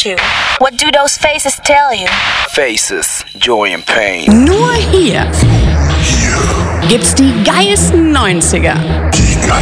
you? What do those faces tell you? Faces, Joy and Pain. Nur hier gibt's die geilsten 90er. Die